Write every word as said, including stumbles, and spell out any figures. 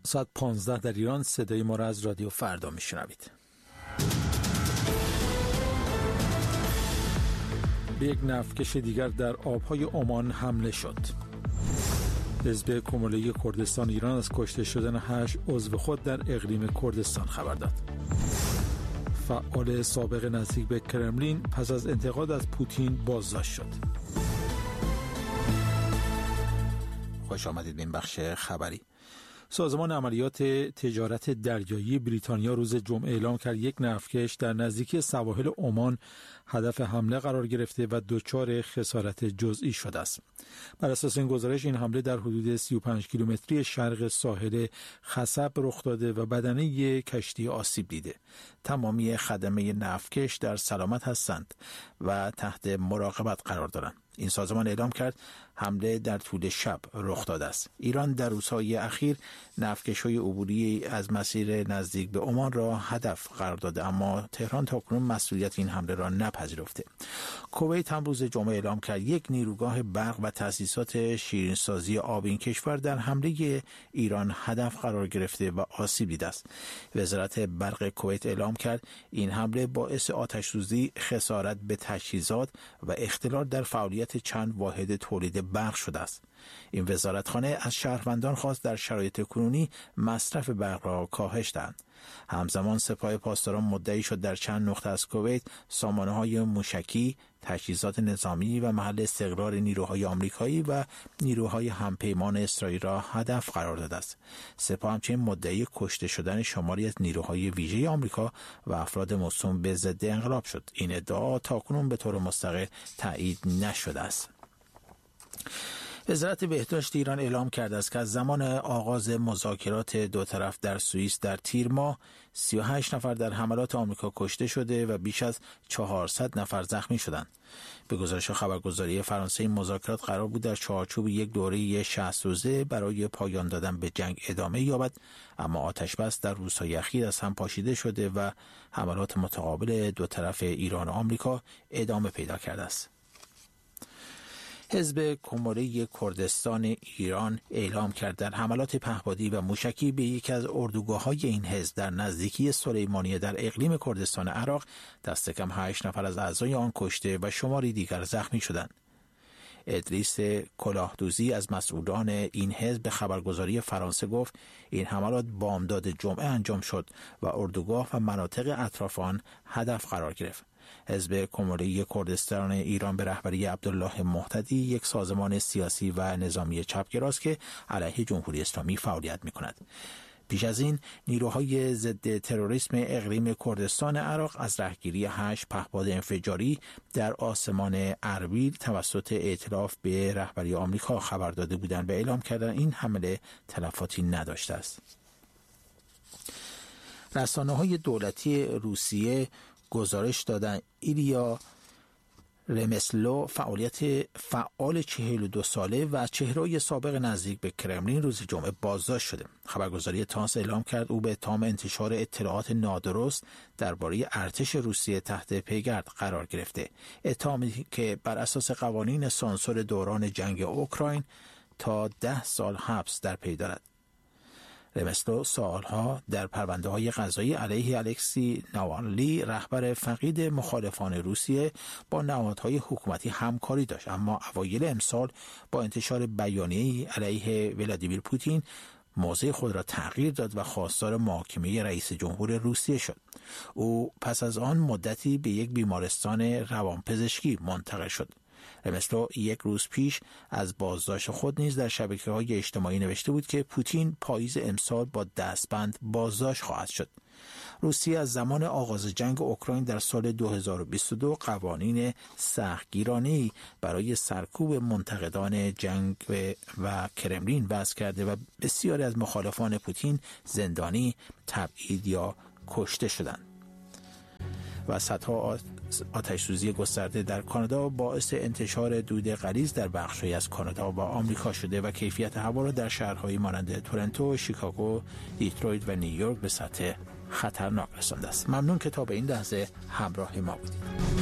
ساعت پانزده در ایران. صدای ما را از رادیو فردا میشنوید. به یک نفتکش دیگر در آبهای عمان حمله شد. حزب کمالای کردستان ایران از کشته شدن هشت عضو خود در اقلیم کردستان خبر داد. فعال سابق نزدیک به کرملین پس از انتقاد از پوتین بازداشت شد. خوش آمدید به این بخش خبری. سازمان عملیات تجارت دریایی بریتانیا روز جمعه اعلام کرد یک نفتکش در نزدیکی سواحل عمان هدف حمله قرار گرفته و دچار خسارت جزئی شده است. بر اساس این گزارش این حمله در حدود سی و پنج کیلومتری شرق ساحل خصب رخ داده و بدنه یک کشتی آسیب دیده. تمامی خدمه نفتکش در سلامت هستند و تحت مراقبت قرار دارند. این سازمان اعلام کرد حمله در طول شب رخ داده است. ایران در روزهای اخیر نفتکش‌های عبوری از مسیر نزدیک به عمان را هدف قرار داده، اما تهران تاکنون مسئولیت این حمله را نپذیرفته. کویت هم روز جمعه اعلام کرد یک نیروگاه برق و تأسیسات شیرین‌سازی آب این کشور در حمله ایران هدف قرار گرفته و آسیب دیده است. وزارت برق کویت اعلام کرد این حمله باعث آتش‌سوزی، خسارت به تجهیزات و اختلال در فعالیت چند واحد تولید برق شده است. این وزارتخانه از شهروندان خواست در شرایط کنونی مصرف برق را کاهش دهند. همزمان سپاه پاسداران مدعی شد در چند نقطه از کویت سامانه‌های موشکی، تجهیزات نظامی و محل استقرار نیروهای آمریکایی و نیروهای همپیمان اسرائیل را هدف قرار داده است. سپاه همچنین مدعی کشته شدن شماری از نیروهای ویژه آمریکا و افراد موسوم به ضد انقلاب شد. این ادعا تاکنون به طور مستقل تایید نشده است. وزارت بهداشت ایران اعلام کرده است که از زمان آغاز مذاکرات دو طرف در سوئیس در تیر ماه سی و هشت نفر در حملات آمریکا کشته شده و بیش از چهارصد نفر زخمی شدند. به گزارش خبرگزاری فرانسه این مذاکرات قرار بود در چارچوب یک دوره شصت روزه برای پایان دادن به جنگ ادامه یابد، اما آتش بس در روزهای اخیر از هم پاشیده شده و حملات متقابل دو طرف ایران و آمریکا ادامه پیدا کرده است. حزب کمالای کردستان ایران اعلام کرد در حملات پهپادی و موشکی به یکی از اردوگاه‌های این حزب در نزدیکی سلیمانیه در اقلیم کردستان عراق دست کم هشت نفر از اعضای آن کشته و شماری دیگر زخمی شدند. ادریس کلاهدوزی از مسئولان این حزب به خبرگزاری فرانسه گفت این حملات بامداد جمعه انجام شد و اردوگاه و مناطق اطراف آن هدف قرار گرفت. حزب کمالای کردستان ایران به رهبری عبدالله مهتدی یک سازمان سیاسی و نظامی چپگراست که علیه جمهوری اسلامی فعالیت می‌کند. پیش از این نیروهای ضد تروریسم اقلیم کردستان عراق از رهگیری هشت پهپاد انفجاری در آسمان اربیل توسط ائتلاف به رهبری آمریکا خبر داده بودند و اعلام کردند این حمله تلفاتی نداشته است. رسانه‌های دولتی روسیه گزارش دادن ایلیا رمسلو فعالیت فعال چهل و دو ساله و چهره‌های سابق نزدیک به کرملین روز جمعه بازداشت شده. خبرگزاری تاس اعلام کرد او به اتهام انتشار اطلاعات نادرست درباره ارتش روسیه تحت پیگرد قرار گرفته. اتهامی که بر اساس قوانین سانسور دوران جنگ اوکراین تا ده سال حبس در پی دارد. رمسلو سالها در پرونده‌های قضایی علیه الکسی ناوالنی رهبر فقید مخالفان روسیه با نهادهای حکومتی همکاری داشت، اما اوایل امسال با انتشار بیانیه‌ای علیه ولادیمیر پوتین موضع خود را تغییر داد و خواستار محاکمه رئیس جمهور روسیه شد. او پس از آن مدتی به یک بیمارستان روانپزشکی منتقل شد. رمسلو یک روز پیش از بازداشت خود نیز در شبکه‌های اجتماعی نوشته بود که پوتین پاییز امسال با دستبند بازداشت خواهد شد. روسیه از زمان آغاز جنگ اوکراین در سال دو هزار و بیست و دو قوانین سختگیرانه‌ای برای سرکوب منتقدان جنگ و کرملین وضع کرده و بسیاری از مخالفان پوتین زندانی، تبعید یا کشته شدند. و صدها آتش‌سوزی گسترده در کانادا باعث انتشار دود غلیظ در بخش‌هایی از کانادا و آمریکا شده و کیفیت هوا را در شهرهای مانند تورنتو، شیکاگو، دیترویت و نیویورک به سطح خطرناک رسانده است. ممنون که تا به این لحظه همراه ما بودید.